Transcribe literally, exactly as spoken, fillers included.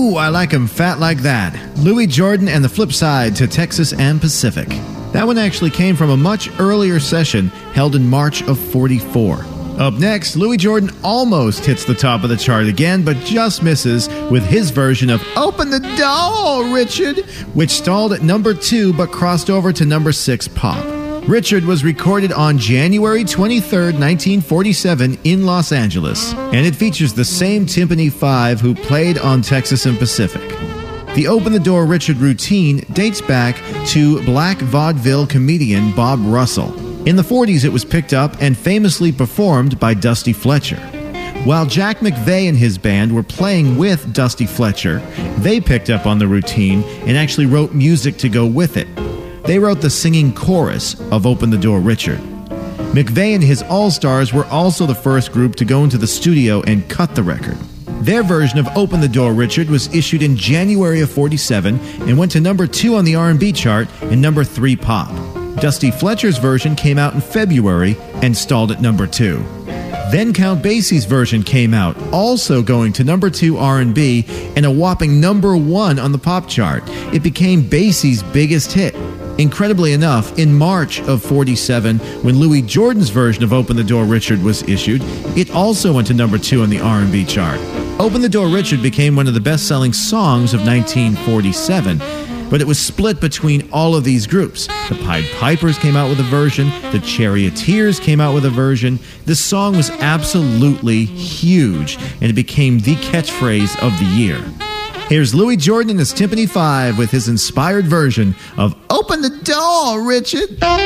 Ooh, I like 'em fat like that. Louis Jordan and the Flip Side to Texas and Pacific. That one actually came from a much earlier session held in March of forty-four. Up next, Louis Jordan almost hits the top of the chart again, but just misses with his version of Open the Door, Richard, which stalled at number two but crossed over to number six pop. Richard was recorded on January twenty-third, nineteen forty-seven in Los Angeles, and it features the same Timpani Five who played on Texas and Pacific. The Open the Door Richard routine dates back to black vaudeville comedian Bob Russell. In the forties, it was picked up and famously performed by Dusty Fletcher. While Jack McVeigh and his band were playing with Dusty Fletcher, they picked up on the routine and actually wrote music to go with it. They wrote the singing chorus of Open the Door Richard. McVeigh and his All-Stars were also the first group to go into the studio and cut the record. Their version of Open the Door Richard was issued in January of forty-seven and went to number two on the R and B chart and number three pop. Dusty Fletcher's version came out in February and stalled at number two. Then Count Basie's version came out, also going to number two R and B and a whopping number one on the pop chart. It became Basie's biggest hit. Incredibly enough, in March of forty-seven, when Louis Jordan's version of Open the Door Richard was issued, it also went to number two on the R and B chart. Open the Door Richard became one of the best-selling songs of nineteen forty-seven, but it was split between all of these groups. The Pied Pipers came out with a version, the Charioteers came out with a version. This song was absolutely huge, and it became the catchphrase of the year. Here's Louis Jordan and his Timpani Five with his inspired version of Open the Door, Richard.